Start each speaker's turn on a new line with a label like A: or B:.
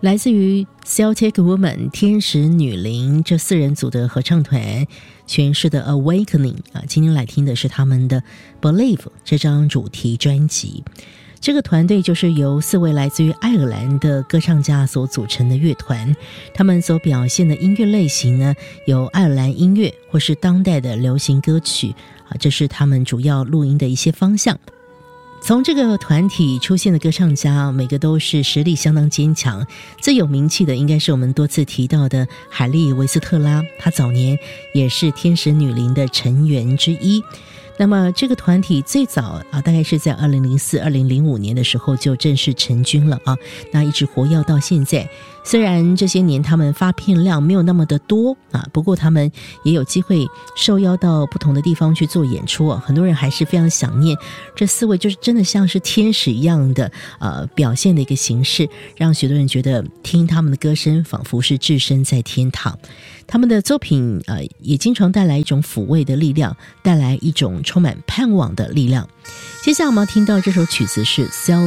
A: 来自于 Celtic Woman 天使女灵这4人组的合唱团诠释的 Awakening 今天来听的是他们的 Believe 这张主题专辑。这个团队就是由4位来自于爱尔兰的歌唱家所组成的乐团，他们所表现的音乐类型呢，有爱尔兰音乐或是当代的流行歌曲这是他们主要录音的一些方向。从这个团体出现的歌唱家，每个都是实力相当坚强，最有名气的应该是我们多次提到的海莉维斯特拉，她早年也是天使女灵的成员之一。那么这个团体最早大概是在2004、2005年的时候就正式成军了那一直活跃到现在。虽然这些年他们发片量没有那么的多不过他们也有机会受邀到不同的地方去做演出很多人还是非常想念这4位，就是真的像是天使一样的表现的一个形式，让许多人觉得听他们的歌声仿佛是置身在天堂。他们的作品也经常带来一种抚慰的力量，带来一种充满盼望的力量。接下来我们要听到这首曲子是